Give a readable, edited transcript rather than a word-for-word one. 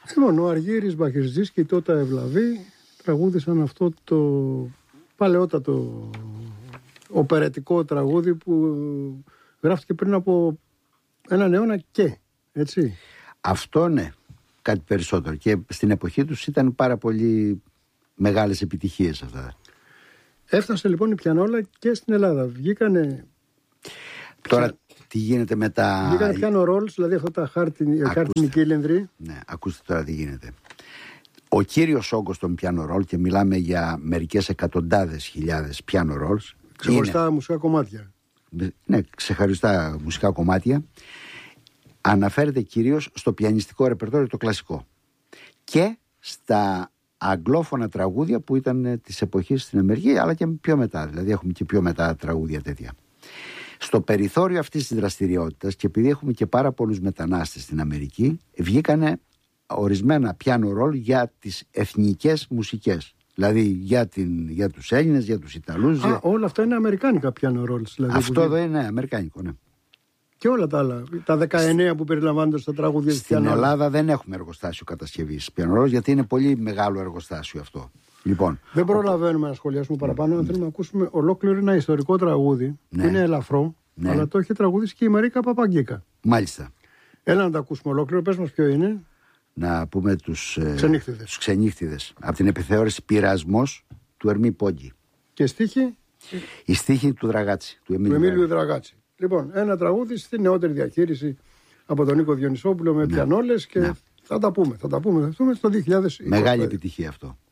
Λοιπόν, ο Αργύρης Μπαχυρτζής και η Τότα Ευλαβή τραγούδισαν αυτό το παλαιότατο οπερετικό τραγούδι που γράφτηκε πριν από έναν αιώνα και, έτσι. Αυτό ναι, κάτι περισσότερο. Και στην εποχή τους ήταν πάρα πολύ μεγάλες επιτυχίες αυτά. Έφτασε λοιπόν η πιανόλα και στην Ελλάδα. Βγήκανε... Τώρα τι γίνεται με τα... Βγήκανε πιάνο ρόλς, δηλαδή αυτά τα χάρτινοι κύλινδροι. Ναι, ακούστε τώρα τι γίνεται. Ο κύριος όγκος των πιάνο ρόλ, και μιλάμε για μερικές εκατοντάδες χιλιάδες πιάνο ρόλς. Ξεχωριστά μουσικά κομμάτια. Ναι, ξεχωριστά μουσικά κομμάτια. Αναφέρεται κυρίως στο πιανιστικό ρεπερτόριο το κλασικό. Και στα αγγλόφωνα τραγούδια που ήταν της εποχής στην Αμερική, αλλά και πιο μετά. Δηλαδή έχουμε και πιο μετά τραγούδια τέτοια. Στο περιθώριο αυτής της δραστηριότητας, και επειδή έχουμε και πάρα πολλούς μετανάστες στην Αμερική, βγήκανε ορισμένα πιάνο ρόλ για τις εθνικές μουσικές. Δηλαδή για τους Έλληνες, για τους Ιταλούς. Όλα αυτά είναι αμερικάνικα πιάνο ρόλ. Δηλαδή, αυτό εδώ είναι αμερικάνικο, ναι. Και όλα τα άλλα. Τα 19 που περιλαμβάνονται στα τραγούδια της Στην Ελλάδα δεν έχουμε εργοστάσιο κατασκευής πιάνο ρόλ, γιατί είναι πολύ μεγάλο εργοστάσιο αυτό. Λοιπόν, δεν προλαβαίνουμε να σχολιάσουμε παραπάνω. Αν θέλουμε να ακούσουμε ολόκληρο ένα ιστορικό τραγούδι, ναι, που είναι ελαφρό, ναι, αλλά το έχει τραγουδήσει και η Μαρίκα Παπαγκίκα. Μάλιστα. Έλα να τα ακούσουμε ολόκληρο. Πες μας ποιο είναι. Να πούμε τους Ξενύχτιδες. Από την επιθεώρηση Πειρασμός του Ερμή Πόγκη. Και στίχη. Η στίχη του Δραγάτση. Του Εμίλιου Δραγάτση. Λοιπόν, ένα τραγούδι στη νεότερη διαχείριση από τον Νίκο Διονυσόπουλο με πιανόλες και θα τα πούμε στο 2020. Μεγάλη επιτυχία αυτό.